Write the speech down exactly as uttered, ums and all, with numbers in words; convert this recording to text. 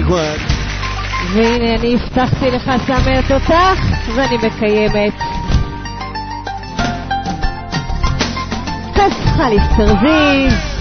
what? והנה אני הבטחתי לך סמרת אותך ואני מקיימת. קס חליף סרוויז